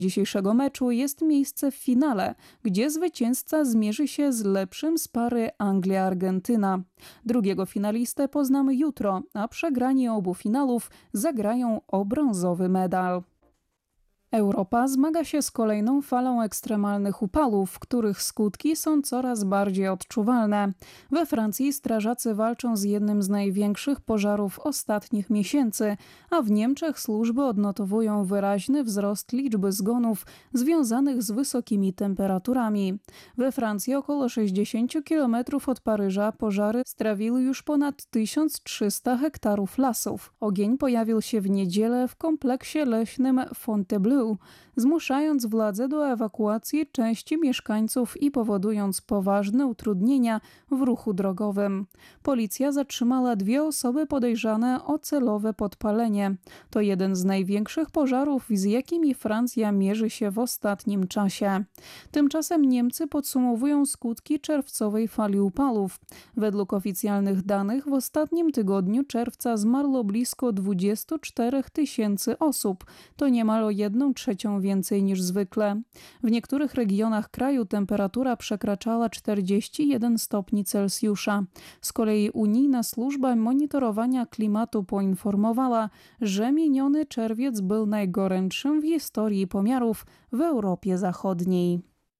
dzisiejszego meczu jest miejsce w finale, gdzie zwycięzca zmierzy się z lepszym z pary Anglia-Argentyna. Drugiego finalistę poznamy jutro, a przegrani obu finałów zagrają o brązowy medal. Europa zmaga się z kolejną falą ekstremalnych upałów, których skutki są coraz bardziej odczuwalne. We Francji strażacy walczą z jednym z największych pożarów ostatnich miesięcy, a w Niemczech służby odnotowują wyraźny wzrost liczby zgonów związanych z wysokimi temperaturami. We Francji około 60 km od Paryża pożary strawiły już ponad 1300 hektarów lasów. Ogień pojawił się w niedzielę w kompleksie leśnym Fontainebleau, zmuszając władze do ewakuacji części mieszkańców i powodując poważne utrudnienia w ruchu drogowym. Policja zatrzymała 2 osoby podejrzane o celowe podpalenie. To jeden z największych pożarów, z jakimi Francja mierzy się w ostatnim czasie. Tymczasem Niemcy podsumowują skutki czerwcowej fali upałów. Według oficjalnych danych w ostatnim tygodniu czerwca zmarło blisko 24 000 osób. To niemal o 1/3 więcej niż zwykle. W niektórych regionach kraju temperatura przekraczała 41 stopni Celsjusza. Z kolei unijna służba monitorowania klimatu poinformowała, że miniony czerwiec był najgorętszym w historii pomiarów w Europie Zachodniej.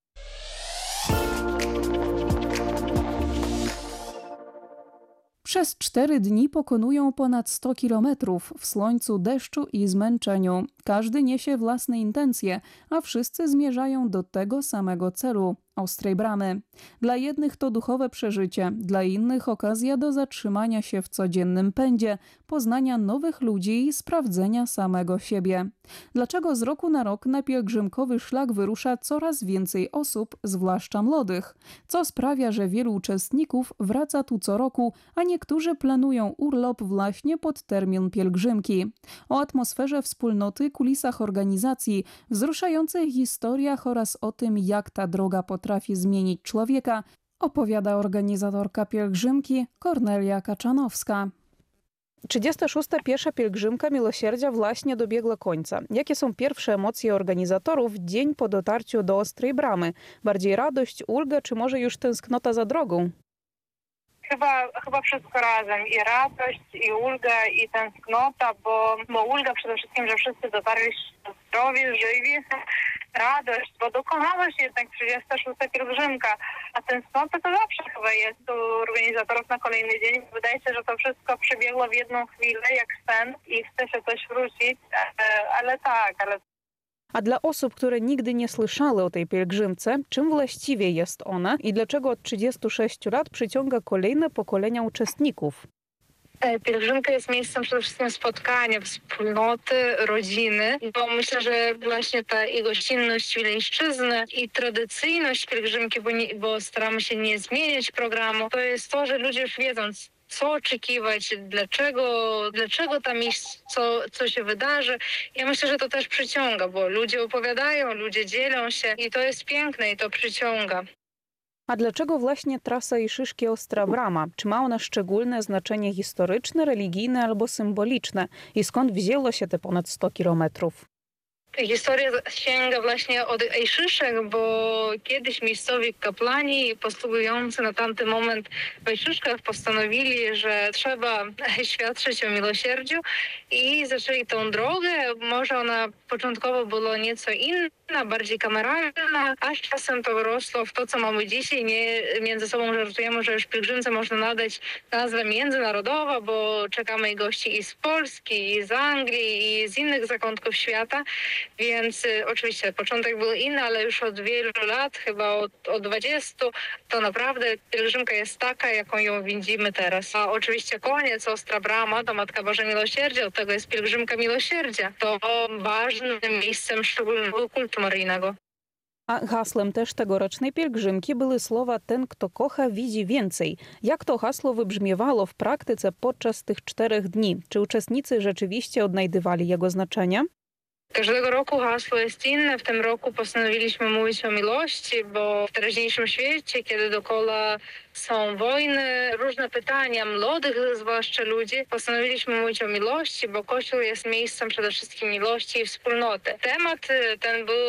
Przez 4 dni pokonują ponad 100 kilometrów w słońcu, deszczu i zmęczeniu. Każdy niesie własne intencje, a wszyscy zmierzają do tego samego celu – Ostrej Bramy. Dla jednych to duchowe przeżycie, dla innych okazja do zatrzymania się w codziennym pędzie, poznania nowych ludzi i sprawdzenia samego siebie. Dlaczego z roku na rok na pielgrzymkowy szlak wyrusza coraz więcej osób, zwłaszcza młodych? Co sprawia, że wielu uczestników wraca tu co roku, a niektórzy planują urlop właśnie pod termin pielgrzymki? O atmosferze wspólnoty, kulisach organizacji, wzruszających historiach oraz o tym, jak ta droga potrafi zmienić człowieka, opowiada organizatorka pielgrzymki Kornelia Kaczanowska. 36. Piesza pielgrzymka Miłosierdzia właśnie dobiegła końca. Jakie są pierwsze emocje organizatorów dzień po dotarciu do Ostrej Bramy? Bardziej radość, ulga, czy może już tęsknota za drogą? Chyba wszystko razem. I radość, i ulga, i tęsknota, bo ulga przede wszystkim, że wszyscy dotarli zdrowi, żywi. Radość, bo dokonała się jednak 36. pielgrzymka, a tęsknota to zawsze chyba jest u organizatorów na kolejny dzień. Wydaje się, że to wszystko przebiegło w jedną chwilę, jak sen i chce się coś wrócić, ale tak. A dla osób, które nigdy nie słyszały o tej pielgrzymce, czym właściwie jest ona i dlaczego od 36 lat przyciąga kolejne pokolenia uczestników? Pielgrzymka jest miejscem przede wszystkim spotkania, wspólnoty, rodziny, bo myślę, że właśnie ta i gościnność wileńszczyzny i tradycyjność pielgrzymki, bo staramy się nie zmieniać programu, to jest to, że ludzie już wiedzą, co oczekiwać, dlaczego tam iść, co się wydarzy. Ja myślę, że to też przyciąga, bo ludzie opowiadają, ludzie dzielą się i to jest piękne i to przyciąga. A dlaczego właśnie trasa i szyszki Ostra Brama? Czy ma ona szczególne znaczenie historyczne, religijne albo symboliczne? I skąd wzięło się te ponad 100 kilometrów? Historia sięga właśnie od Ejszyszek, bo kiedyś miejscowi kaplani posługujący na tamten moment w Ejszyszkach postanowili, że trzeba świadczyć o miłosierdziu i zaczęli tą drogę. Może ona początkowo była nieco inna, bardziej kameralna, a z czasem to wyrosło w to, co mamy dzisiaj. Nie między sobą żartujemy, że już pielgrzymce można nadać nazwę międzynarodowa, bo czekamy gości i z Polski, i z Anglii, i z innych zakątków świata. Więc oczywiście początek był inny, ale już od wielu lat, chyba od 20, to naprawdę pielgrzymka jest taka, jaką ją widzimy teraz. A oczywiście koniec, Ostra Brama, to Matka Boża Miłosierdzia, od tego jest pielgrzymka miłosierdzia. To ważnym miejscem szczególnego kultu maryjnego. A haslem też tegorocznej pielgrzymki były słowa "Ten, kto kocha, widzi więcej". Jak to hasło wybrzmiewało w praktyce podczas tych 4 dni? Czy uczestnicy rzeczywiście odnajdywali jego znaczenie? Każdego roku hasło jest inne. W tym roku postanowiliśmy mówić o miłości, bo w teraźniejszym świecie, kiedy dookoła są wojny, różne pytania młodych, zwłaszcza ludzi, postanowiliśmy mówić o miłości, bo Kościół jest miejscem przede wszystkim miłości i wspólnoty. Temat ten był